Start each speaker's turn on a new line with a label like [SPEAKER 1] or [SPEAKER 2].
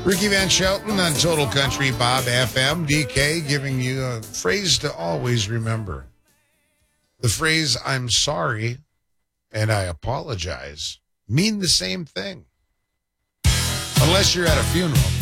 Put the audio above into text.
[SPEAKER 1] Ricky Van Shelton on Total Country Bob FM. DK giving you a phrase to always remember. The phrase, I'm sorry and I apologize, mean the same thing. Unless you're at a funeral.